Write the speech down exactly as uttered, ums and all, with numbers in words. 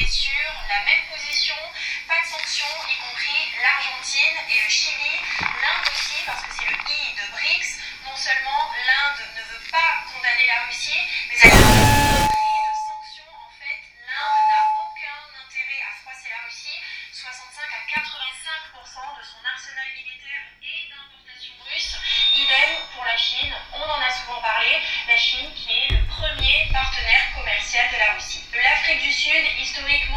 est sur la même position, pas de sanctions, y compris l'Argentine et le Chili, l'Inde aussi, parce que c'est le I de BRICS. Non seulement l'Inde ne veut pas condamner la Russie, mais elle a pris de sanctions. En fait, l'Inde n'a aucun intérêt à froisser la Russie. soixante-cinq à quatre-vingt-cinq pour cent de son arsenal militaire est d'importation russe. Idem pour la Chine, on en a souvent parlé, la Chine qui est le premier partenaire commercial de la Russie. L'Afrique du Sud, historiquement,